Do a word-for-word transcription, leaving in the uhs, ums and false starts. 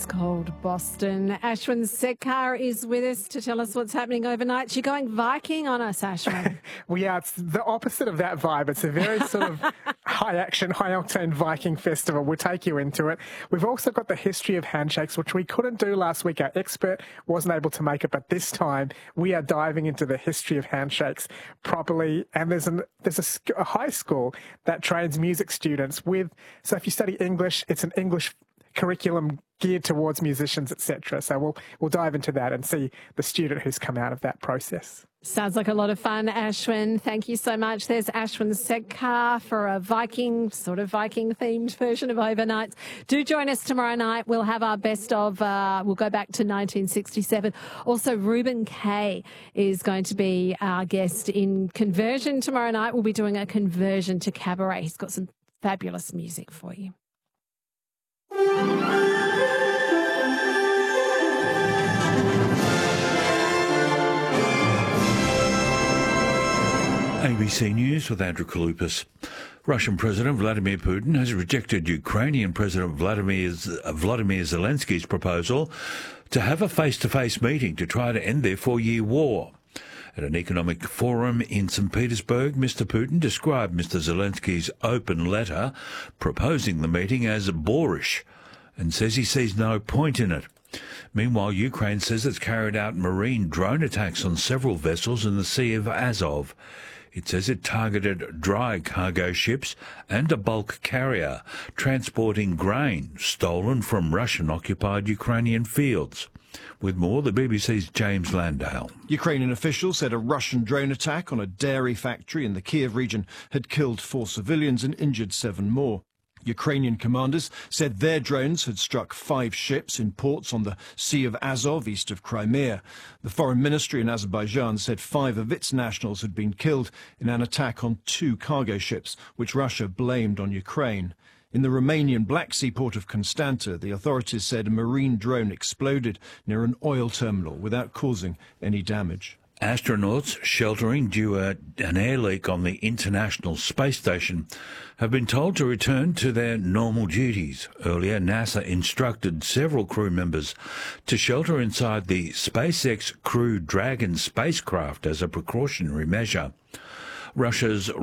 called Boston. Ashwin Sekhar is with us to tell us what's happening overnight. You're going Viking on us, Ashwin. Well, yeah, it's the opposite of that vibe. It's a very sort of high-action, high-octane Viking festival. We'll take you into it. We've also got the history of handshakes, which we couldn't do last week. Our expert wasn't able to make it, but this time we are diving into the history of handshakes properly. And there's, an, there's a, sc- a high school that trains music students with, so if you study English, it's an English curriculum geared towards musicians, et cetera. So we'll we'll dive into that and see the student who's come out of that process. Sounds like a lot of fun, Ashwin. Thank you so much. There's Ashwin Sekhar for a Viking, sort of Viking-themed version of Overnights. Do join us tomorrow night. We'll have our best of, uh, we'll go back to nineteen sixty-seven. Also, Reuben Kaye is going to be our guest in Conversion tomorrow night. We'll be doing a conversion to cabaret. He's got some fabulous music for you. A B C News with Andrew Kalupas. Russian President Vladimir Putin has rejected Ukrainian President Vladimir, Vladimir Zelensky's proposal to have a face-to-face meeting to try to end their four-year war. At an economic forum in Saint Petersburg, Mister Putin described Mister Zelensky's open letter proposing the meeting as boorish and says he sees no point in it. Meanwhile, Ukraine says it's carried out marine drone attacks on several vessels in the Sea of Azov. It says it targeted dry cargo ships and a bulk carrier transporting grain stolen from Russian-occupied Ukrainian fields. With more, the B B C's James Landale. Ukrainian officials said a Russian drone attack on a dairy factory in the Kiev region had killed four civilians and injured seven more. Ukrainian commanders said their drones had struck five ships in ports on the Sea of Azov, east of Crimea. The foreign ministry in Azerbaijan said five of its nationals had been killed in an attack on two cargo ships, which Russia blamed on Ukraine. In the Romanian Black Sea port of Constanta, the authorities said a marine drone exploded near an oil terminal without causing any damage. Astronauts sheltering due to an air leak on the International Space Station have been told to return to their normal duties. Earlier, NASA instructed several crew members to shelter inside the SpaceX Crew Dragon spacecraft as a precautionary measure. Russia's